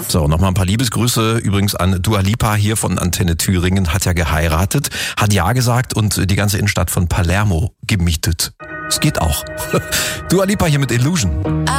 So, nochmal ein paar Liebesgrüße übrigens an Dua Lipa hier von Antenne Thüringen. Hat ja geheiratet, hat Ja gesagt und die ganze Innenstadt von Palermo gemietet. Es geht auch. Dua Lipa hier mit Illusion.